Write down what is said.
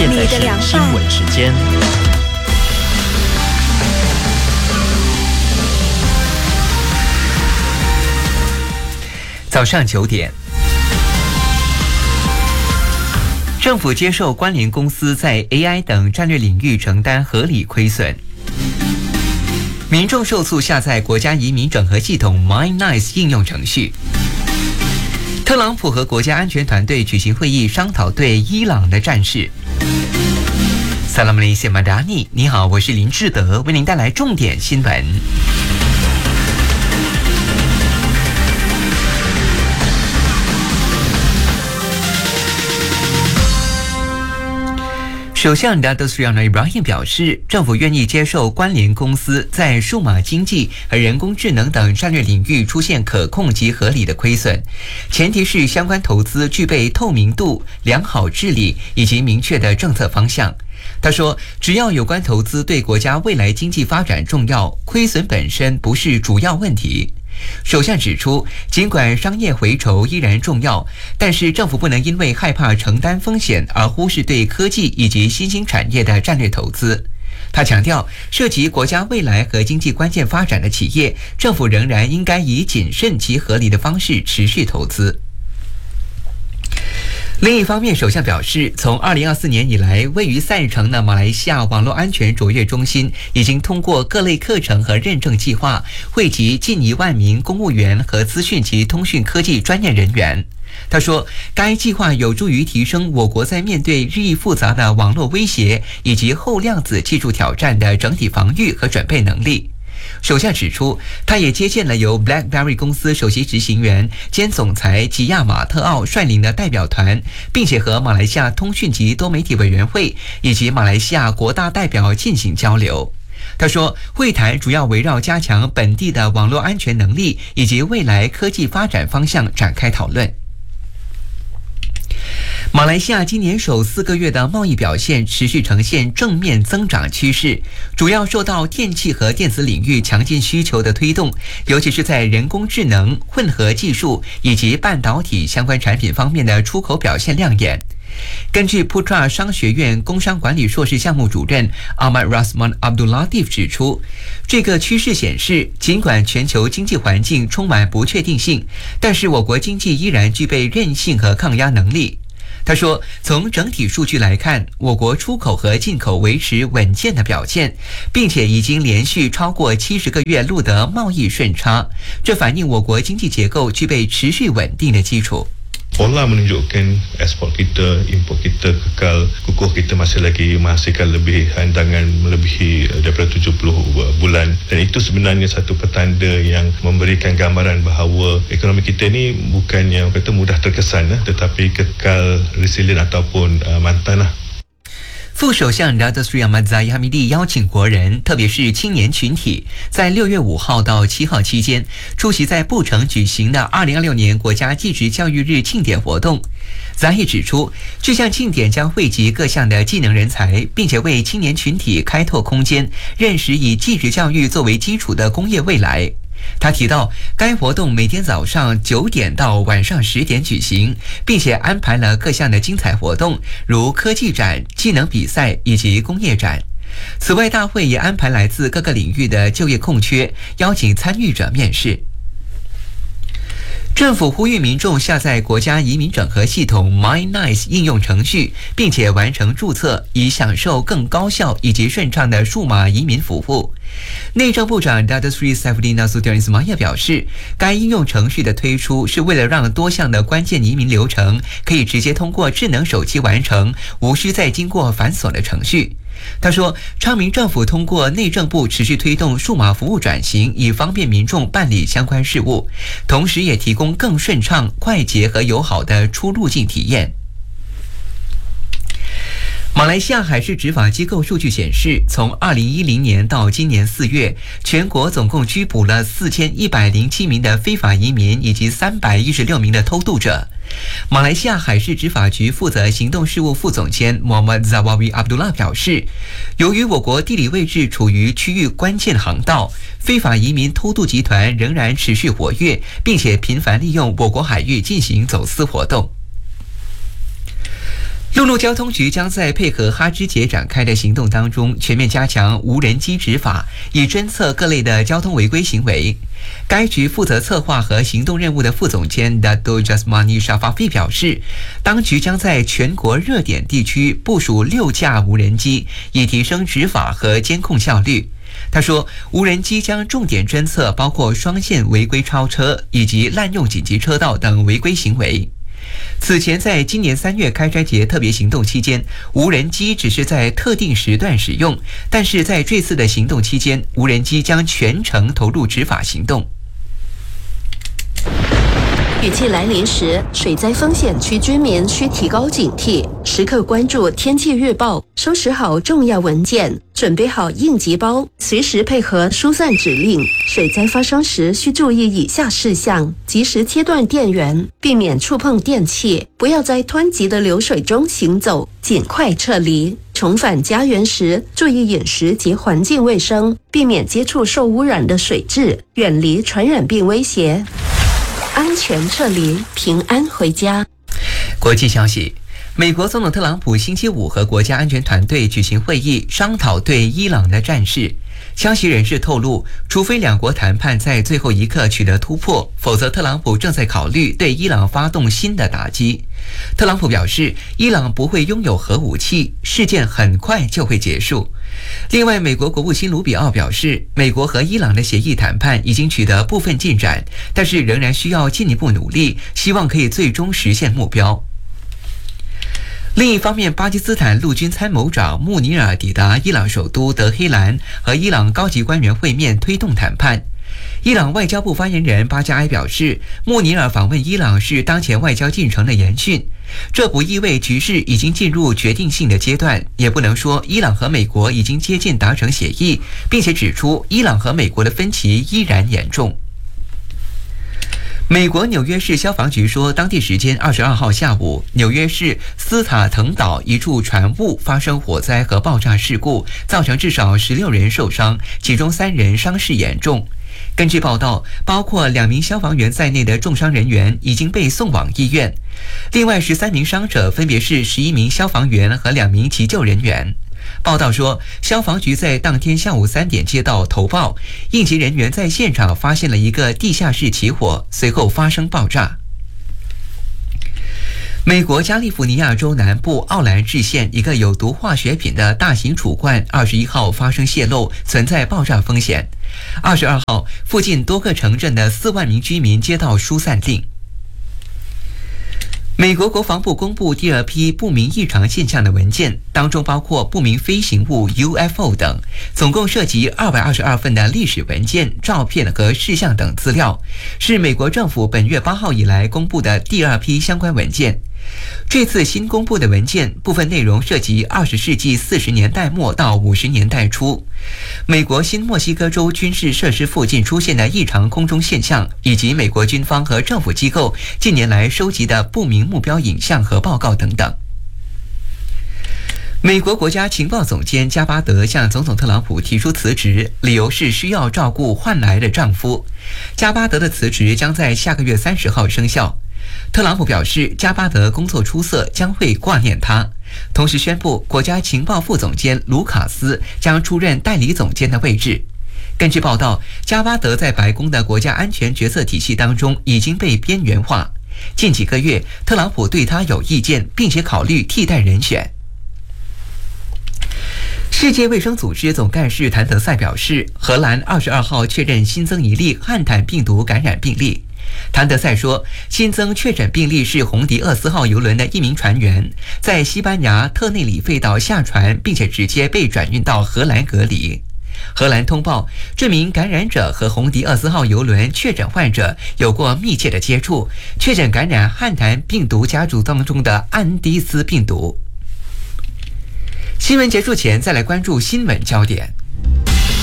现在是新闻时间。 早上9点，政府接受关联公司在 AI 等战略领域承担合理亏损。民众受诉下载国家移民整合系统 MyNice 应用程序。特朗普和国家安全团队举行会议，商讨对伊朗的战事。萨拉姆雷谢马达尼，你好，我是林志德，为您带来重点新闻。首相 Datuk Seri Anwar Ibrahim 表示，政府愿意接受关联公司在数码经济和人工智能等战略领域出现可控及合理的亏损，前提是相关投资具备透明度、良好治理以及明确的政策方向。他说，只要有关投资对国家未来经济发展重要，亏损本身不是主要问题。首相指出，尽管商业回酬依然重要，但是政府不能因为害怕承担风险而忽视对科技以及新兴产业的战略投资。他强调，涉及国家未来和经济关键发展的企业，政府仍然应该以谨慎及合理的方式持续投资。另一方面，首相表示，从2024年以来，位于赛城的马来西亚网络安全卓越中心已经通过各类课程和认证计划，汇集近1万名公务员和资讯及通讯科技专业人员。他说，该计划有助于提升我国在面对日益复杂的网络威胁以及后量子技术挑战的整体防御和准备能力。首相指出，他也接见了由 BlackBerry 公司首席执行员兼总裁吉亚马特奥率领的代表团，并且和马来西亚通讯及多媒体委员会以及马来西亚国大代表进行交流。他说，会谈主要围绕加强本地的网络安全能力以及未来科技发展方向展开讨论。马来西亚今年首4个月的贸易表现持续呈现正面增长趋势，主要受到电气和电子领域强劲需求的推动，尤其是在人工智能、混合技术以及半导体相关产品方面的出口表现亮眼。根据 Putra 商学院工商管理硕士项目主任 Ahmad Rasman Abdul Latif 指出，这个趋势显示，尽管全球经济环境充满不确定性，但是我国经济依然具备韧性和抗压能力。他说，从整体数据来看，我国出口和进口维持稳健的表现，并且已经连续超过70个月录得贸易顺差，这反映我国经济结构具备持续稳定的基础。 Pola menunjukkan ekspor kita, import kita kekal kukuh, kita masih lagi menghasilkan lebih handangan melebihi daripada 70 bulan, dan itu sebenarnya satu petanda yang memberikan gambaran bahawa ekonomi kita ni bukannya kata mudah terkesan, tetapi kekal resilient ataupun mantan lah。 副首相 Datuk Seri Ahmad Zahid Hamidi 邀请国人，特别是青年群体，在6月5号到7号期间出席在布城举行的2026年国家技职教育日庆典活动。Zahid 指出，这项庆典将汇集各项的技能人才，并且为青年群体开拓空间，认识以技职教育作为基础的工业未来。他提到，该活动每天早上9点到晚上10点举行，并且安排了各项的精彩活动，如科技展、技能比赛以及工业展。此外，大会也安排来自各个领域的就业空缺，邀请参与者面试。政府呼吁民众下载国家移民整合系统 MyNice 应用程序，并且完成注册，以享受更高效以及顺畅的数码移民服务。内政部长 Datuk Seri Saifuddin Nasution Ismail 表示，该应用程序的推出是为了让多项的关键移民流程可以直接通过智能手机完成，无需再经过繁琐的程序。他说，昌明政府通过内政部持续推动数码服务转型，以方便民众办理相关事务，同时也提供更顺畅、快捷和友好的出入境体验。马来西亚海事执法机构数据显示，从2010年到今年4月，全国总共拘捕了4107名的非法移民以及316名的偷渡者。马来西亚海事执法局负责行动事务副总监 Muhammad Zawawi Abdullah 表示，由于我国地理位置处于区域关键航道，非法移民偷渡集团仍然持续活跃，并且频繁利用我国海域进行走私活动。 陆路交通局将在配合哈芝节展开的行动当中，全面加强无人机执法，以侦测各类的交通违规行为。该局负责策划和行动任务的副总监 Dato Jasmani Shafafi 表示，当局将在全国热点地区部署6架无人机，以提升执法和监控效率。他说，无人机将重点侦测包括双线违规超车以及滥用紧急车道等违规行为。此前，在今年3月开斋节特别行动期间，无人机只是在特定时段使用，但是在这次的行动期间，无人机将全程投入执法行动。 雨季来临时，水灾风险区居民需提高警惕，时刻关注天气预报，收拾好重要文件，准备好应急包，随时配合疏散指令。水灾发生时需注意以下事项：及时切断电源，避免触碰电器，不要在湍急的流水中行走，尽快撤离。重返家园时，注意饮食及环境卫生，避免接触受污染的水质，远离传染病威胁。安全撤离，平安回家。 国际消息，美国总统特朗普星期五和国家安全团队举行会议，商讨对伊朗的战事。消息人士透露，除非两国谈判在最后一刻取得突破，否则特朗普正在考虑对伊朗发动新的打击。特朗普表示，伊朗不会拥有核武器，事件很快就会结束。另外，美国国务卿卢比奥表示，美国和伊朗的协议谈判已经取得部分进展，但是仍然需要进一步努力，希望可以最终实现目标。另一方面，巴基斯坦陆军参谋长穆尼尔抵达伊朗首都德黑兰，和伊朗高级官员会面，推动谈判。伊朗外交部发言人巴加埃表示，穆尼尔访问伊朗是当前外交进程的延续，这不意味局势已经进入决定性的阶段，也不能说伊朗和美国已经接近达成协议，并且指出伊朗和美国的分歧依然严重。美国纽约市消防局说，当地时间22号下午，纽约市斯塔滕岛一处船坞发生火灾和爆炸事故，造成至少16人受伤，其中3人伤势严重。根据报道，包括2名消防员在内的重伤人员已经被送往医院，另外13名伤者分别是11名消防员和2名急救人员。报道说，消防局在当天下午3点接到投报，应急人员在现场发现了一个地下室起火，随后发生爆炸。美国加利福尼亚州南部奥兰治县一个有毒化学品的大型储罐21号发生泄漏，存在爆炸风险。22号，附近多个城镇的4万名居民接到疏散令。美国国防部公布第2批不明异常现象的文件，当中包括不明飞行物 UFO 等，总共涉及222份的历史文件、照片和事项等资料，是美国政府本月8号以来公布的第2批相关文件。这次新公布的文件部分内容涉及20世纪40年代末到50年代初，美国新墨西哥州军事设施附近出现的异常空中现象，以及美国军方和政府机构近年来收集的不明目标影像和报告等等。美国国家情报总监加巴德向总统特朗普提出辞职，理由是需要照顾患癌的丈夫。加巴德的辞职将在下个月30号生效。特朗普表示，加巴德工作出色，将会挂念他，同时宣布国家情报副总监卢卡斯将出任代理总监的位置。根据报道，加巴德在白宫的国家安全决策体系当中已经被边缘化。近几个月，特朗普对他有意见，并且考虑替代人选。世界卫生组织总干事谭德赛表示，荷兰22号确认新增一例汉坦病毒感染病例。谭德赛说，新增确诊病例是红迪厄斯号邮轮的一名船员，在西班牙特内里费岛下船，并且直接被转运到荷兰隔离。荷兰通报，这名感染者和红迪厄斯号邮轮确诊患者有过密切的接触，确诊感染汉坦病毒家族当中的安迪斯病毒。新闻结束前，再来关注新闻焦点。